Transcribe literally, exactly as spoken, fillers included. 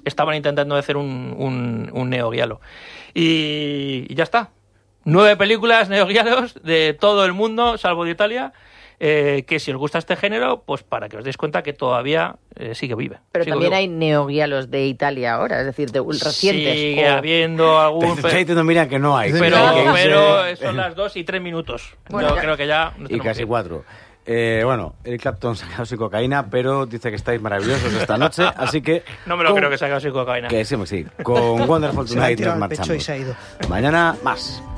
estaban intentando hacer un, un, un Neo Giallo. Y, y ya está. Nueve películas Neo Giallos de todo el mundo, salvo de Italia, eh, que si os gusta este género, pues para que os deis cuenta que todavía eh, sigue viva. Pero sigue también vivo. hay Neo Giallos de Italia ahora, es decir, de recientes. Sigue o... habiendo algún... Te está diciendo, mira, que no hay. Pero, que irse- pero son las dos y tres minutos. Bueno, Yo ya. creo que ya... nos Y tenemos casi que ir. cuatro. Eh, bueno, Eric Clapton se ha quedado sin cocaína, pero dice que estáis maravillosos esta noche, así que... No me lo con- creo que se haga sin cocaína. Que sí, sí. Con Wonderful Se la ha Tonight tirado nos al pecho marchamos. y se ha ido. Mañana más.